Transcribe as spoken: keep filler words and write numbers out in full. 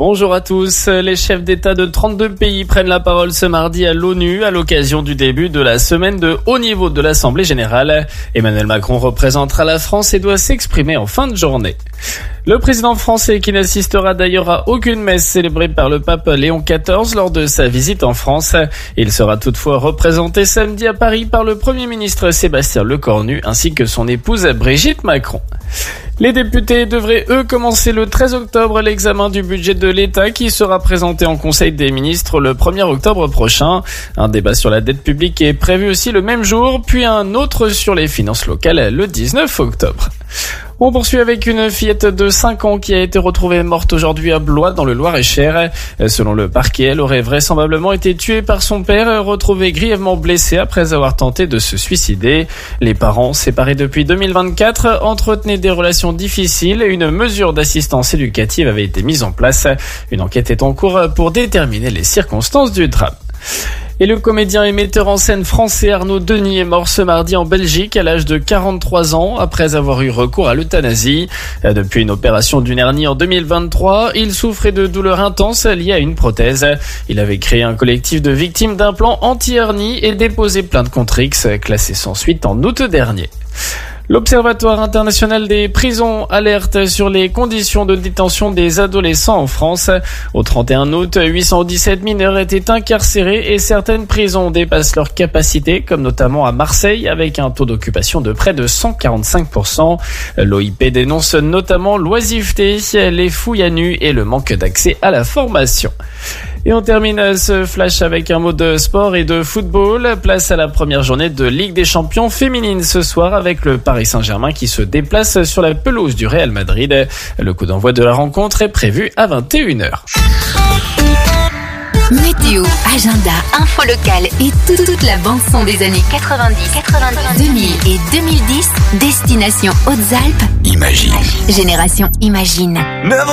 Bonjour à tous. Les chefs d'État de trente-deux pays prennent la parole ce mardi à l'ONU à l'occasion du début de la semaine de haut niveau de l'Assemblée générale. Emmanuel Macron représentera la France et doit s'exprimer en fin de journée. Le président français, qui n'assistera d'ailleurs à aucune messe célébrée par le pape Léon quatorze lors de sa visite en France. Il sera toutefois représenté samedi à Paris par le Premier ministre Sébastien Lecornu ainsi que son épouse Brigitte Macron. Les députés devraient, eux, commencer le treize octobre l'examen du budget de l'État qui sera présenté en Conseil des ministres le premier octobre prochain. Un débat sur la dette publique est prévu aussi le même jour, puis un autre sur les finances locales le dix-neuf octobre. On poursuit avec une fillette de cinq ans qui a été retrouvée morte aujourd'hui à Blois dans le Loir-et-Cher. Selon le parquet, elle aurait vraisemblablement été tuée par son père, retrouvé grièvement blessé après avoir tenté de se suicider. Les parents, séparés depuis deux mille vingt-quatre, entretenaient des relations difficiles et une mesure d'assistance éducative avait été mise en place. Une enquête est en cours pour déterminer les circonstances du drame. Et le comédien et metteur en scène français Arnaud Denis est mort ce mardi en Belgique à l'âge de quarante-trois ans après avoir eu recours à l'euthanasie. Depuis une opération d'une hernie en deux mille vingt-trois, il souffrait de douleurs intenses liées à une prothèse. Il avait créé un collectif de victimes d'implants anti-hernie et déposé plainte contre X, classée sans suite en août dernier. L'Observatoire international des prisons alerte sur les conditions de détention des adolescents en France. Au trente et un août, huit cent dix-sept mineurs étaient incarcérés et certaines prisons dépassent leur capacité, comme notamment à Marseille, avec un taux d'occupation de près de cent quarante-cinq pour cent. L'O I P dénonce notamment l'oisiveté, les fouilles à nu et le manque d'accès à la formation. Et on termine ce flash avec un mot de sport et de football. Place à la première journée de Ligue des Champions féminine ce soir avec le Paris Saint-Germain qui se déplace sur la pelouse du Real Madrid. Le coup d'envoi de la rencontre est prévu à vingt et une heures. Météo, agenda, info locale et toute, toute la bande-son des années quatre-vingt-dix, quatre-vingt-dix, deux mille et deux mille dix. Destination Hautes-Alpes. Imagine. Génération Imagine.